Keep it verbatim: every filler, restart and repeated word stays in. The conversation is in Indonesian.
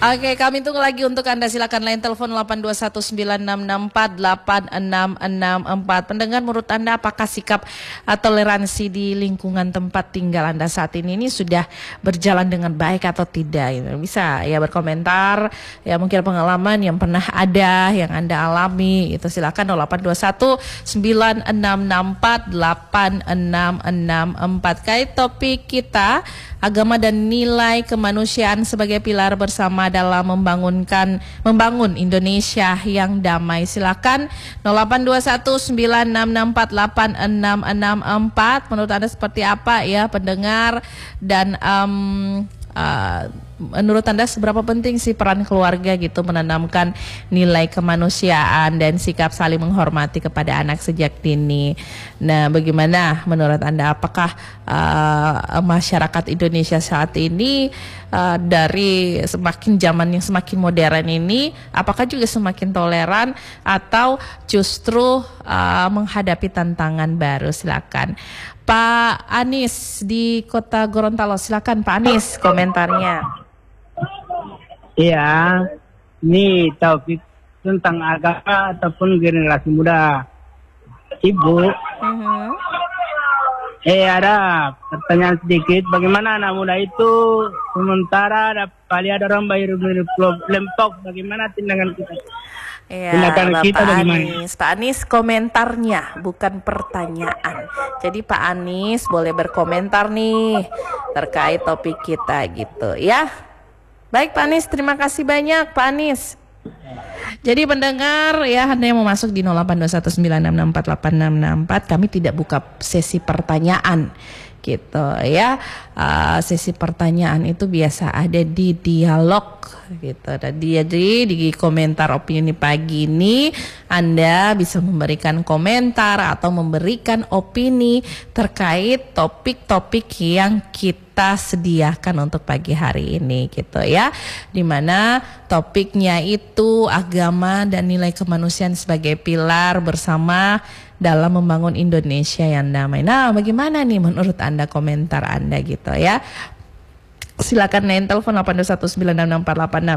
Oke, kami tunggu lagi untuk Anda. Silakan line telepon delapan dua satu sembilan enam enam empat delapan enam enam empat. Pendengar, menurut Anda apakah sikap uh, toleransi di lingkungan tempat tinggal Anda saat ini ini sudah berjalan dengan baik atau tidak? Bisa ya berkomentar, ya mungkin pengalaman yang pernah ada, yang Anda alami. Itu silakan delapan dua satu sembilan enam enam empat delapan enam enam empat. Kait topik kita, agama dan nilai kemanusiaan sebagai pilar bersama dalam membangunkan membangun Indonesia yang damai. Silakan nol delapan dua satu sembilan enam enam empat delapan enam enam empat. Menurut Anda seperti apa ya pendengar, dan um, uh, menurut Anda seberapa penting sih peran keluarga gitu menanamkan nilai kemanusiaan dan sikap saling menghormati kepada anak sejak dini. Nah, bagaimana menurut Anda, apakah uh, masyarakat Indonesia saat ini uh, dari semakin zaman yang semakin modern ini, apakah juga semakin toleran atau justru uh, menghadapi tantangan baru? Silakan Pak Anies di Kota Gorontalo, silakan Pak Anies komentarnya. Iya, ini topik tentang agama ataupun generasi muda. Ibu, uh-huh. eh ada pertanyaan sedikit. Bagaimana anak muda itu sementara ada kali ada orang bayar lempok, bagaimana tindakan kita? Ya, tindakan Bapak kita bagaimana? Anies, Pak Anies komentarnya bukan pertanyaan. Jadi Pak Anies boleh berkomentar nih terkait topik kita gitu ya. Baik Pak Anies, terima kasih banyak Pak Anies. Jadi pendengar ya, Anda yang mau masuk di nol delapan dua satu sembilan enam enam empat delapan enam enam empat, kami tidak buka sesi pertanyaan gitu ya. Uh, sesi pertanyaan itu biasa ada di dialog gitu. Jadi di komentar opini pagi ini Anda bisa memberikan komentar atau memberikan opini terkait topik-topik yang kita kita sediakan untuk pagi hari ini gitu ya, dimana topiknya itu agama dan nilai kemanusiaan sebagai pilar bersama dalam membangun Indonesia yang damai. Nah, bagaimana nih menurut Anda, komentar Anda gitu ya? Silakan line telepon delapan dua satu sembilan enam enam empat delapan enam